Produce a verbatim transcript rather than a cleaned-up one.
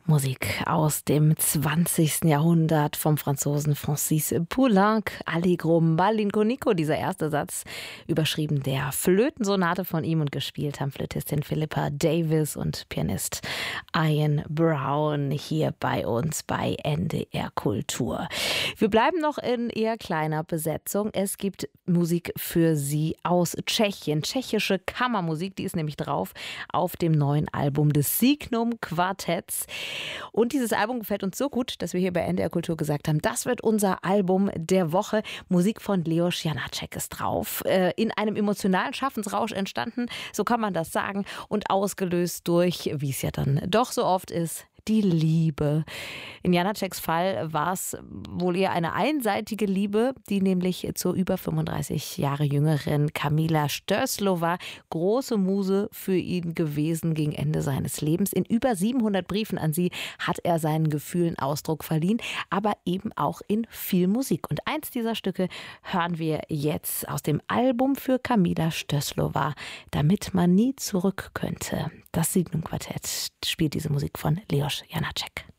Musik aus dem zwanzigsten Jahrhundert vom Franzosen Francis Poulenc, Allegro malinconico, dieser erste Satz, überschrieben der Flötensonate von ihm und gespielt haben Flötistin Philippa Davis und Pianist Ian Brown hier bei uns bei N D R Kultur. Wir bleiben noch in eher kleiner Besetzung. Es gibt Musik für Sie aus Tschechien, tschechische Kammermusik, die ist nämlich drauf auf dem neuen Album des Signum Quartetts. Und dieses Album gefällt uns so gut, dass wir hier bei N D R Kultur gesagt haben, das wird unser Album der Woche. Musik von Leos Janáček ist drauf. Äh, in einem emotionalen Schaffensrausch entstanden, so kann man das sagen, und ausgelöst durch, wie es ja dann doch so oft ist, die Liebe. In Janáčeks Fall war es wohl eher eine einseitige Liebe, die nämlich zur über fünfunddreißig Jahre jüngeren Kamila Stößl war. Große Muse für ihn gewesen gegen Ende seines Lebens. In über siebenhundert Briefen an sie hat er seinen Gefühlen Ausdruck verliehen, aber eben auch in viel Musik. Und eins dieser Stücke hören wir jetzt aus dem Album für Kamila Stößl, damit man nie zurück könnte. Das Signum Quartett spielt diese Musik von Leos Janáček.